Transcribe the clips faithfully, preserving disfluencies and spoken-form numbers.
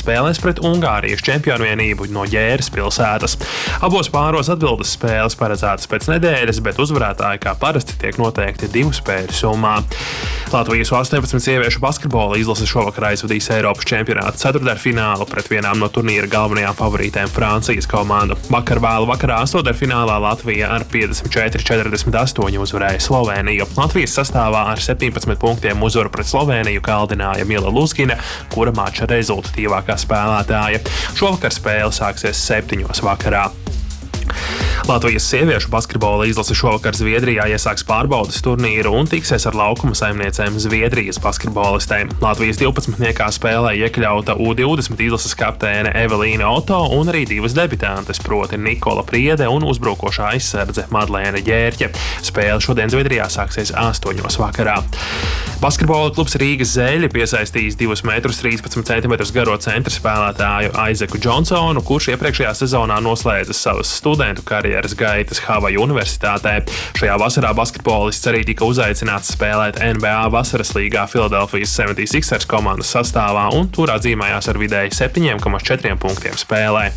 spēlēs pret Ungārijas čempionvienību no Ģēras pilsētas. Abos pāros atbildes spēles paredzētas pēc nedēļas, bet uzvarētāji kā parasti tiek noteikti divu spēļu summā. Latvijas astoņpadsmit sieviešu basketbola izlase šovakar aizvadīs Eiropas čempionāta ceturtdaļfinālu pret vienām no turnīra galvenajām favorītēm Francijas komandu. Vakar vēlu vakarā astotdaļfinālā Latvija ar piecdesmit četri četrdesmit astoņi uzvarēja Slovēniju. Latvijas sastāvā ar septiņpadsmit punktiem uzvaru pret Slovēniju kaldināja Mila Luzgina, kura mača rezultatīvākā spēlētāja. Šovakar spēle sāksies septiņos vakarā. Latvijas sieviešu basketbola izlase šovakar Zviedrijā iesāks pārbaudes turnīru un tiksies ar laukuma saimniecēm Zviedrijas basketbolistēm. Latvijas divpadsmitniekā spēlē iekļauta U divdesmit izlases kapteine Evelīna Oto un arī divas debitantes, proti Nikola Priede un uzbrukošā aizsardze Madlēna Ģērķe. Spēle šodien Zviedrijā sāksies astoņos vakarā. Basketbola klubs Rīgas Zeļi piesaistījis divus metrus trīspadsmit centimetrus garo centra spēlētāju Aizeku Džonsonu, kurš iepriekšējā sezonā noslēdzis savas studentu karjeras gaitas Havaju Universitātē. Šajā vasarā basketbolists arī tika uzaicināts spēlēt N B A vasaras līgā Philadelphia seventy-sixers komandas sastāvā un tur atzīmējās ar vidēji septiņi komats četri punktiem spēlē.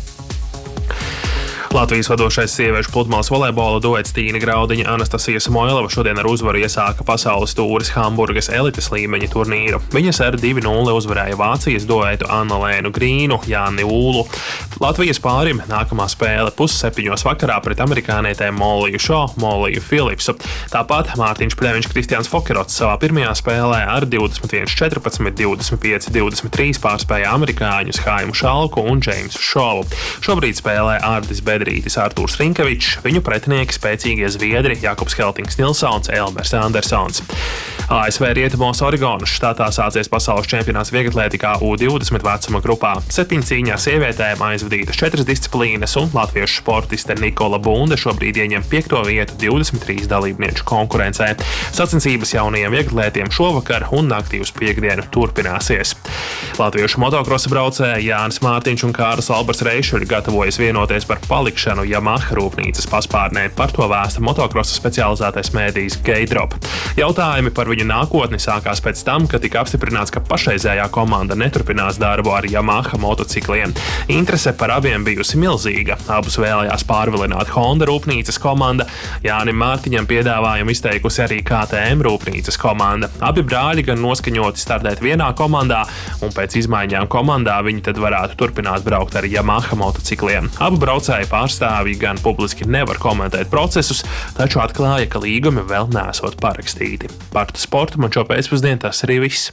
Latvijas vadošais sieviešu pludmales volejbola duets Tīna Graudiņa, Anastasija Samoilova šodien ar uzvaru iesāka pasaules tūres Hamburgas elites līmeņa turnīru. Viņas ar divi nulle uzvarēja Vācijas duetu Anna-Lēnu Grīnu, Jāni Ūlu. Latvijas pārim nākamā spēle pusseptiņos vakarā pret amerikānietēm Moliju Šo, Moliju Philipsu. Tāpat Mārtiņš Pļeviņš, Kristiāns Fokerots savā pirmajā spēlē ar divdesmit viens četrpadsmit, divdesmit pieci divdesmit trīs pārspēja amerikāņus Haimu Šalku un Džeimsu Šovu. Šobrīd spēlē Ārdis Bedrītis, Artūrs Rinkevičs, viņu pretinieki spēcīgie zviedri Jakobs Heltings Nilsons, Elmers Andersons. A S V rietumos Oregonas štatā sācies pasaules čempionāts vieglatlētikā U divdesmit vecuma grupā. Septiņcīņā sievietēm aizvadītas četras disciplīnas un latviešu sportiste Nikola Bunde šobrīd ieņem piekto vietu divdesmit trīs dalībnieču konkurencē. Sacensības jaunajiem vieglatlētiem šovakar un naktī uz piektdienu turpināsies. Latviešu motokrosa braucēji Jānis Mārtiņš un Kārlis Alberts Reišuļi gatavojas vienoties par palikšanu Yamaha rūpnīcas paspārnē. Par to vēsta motokrosa specializētais mēdījis Gaydrop. Jautājumi par viņu nākotni sākās pēc tam, kad tika apstiprināts, ka pašreizējā komanda neturpinās darbu ar Yamaha motocikliem. Interese par abiem bijusi milzīga. Abus vēlējās pārvilināt Honda rūpnīcas komanda. Jānim Mārtiņam piedāvājumu izteikusi arī K T M rūpnīcas komanda. Abi brāļi gan noskaņoti startēt vienā komandā, un pēc izmaiņām komandā viņi tad varētu turpināt braukt ar Yamaha motocikliem. Abu braucēju pārstāvji gan publiski nevar komentēt procesus, taču atklāja, ka līgumi vēl neesot parakstīti. Par sportu man šo pēcpusdienu tas arī viss.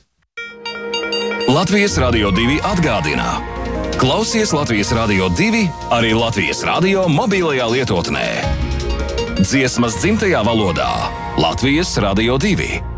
Latvijas Radio divi atgādina. Klausies Latvijas Radio divi arī Latvijas Radio mobilajā lietotnē. Dziesmas dzimtajā valodā. Latvijas Radio divi.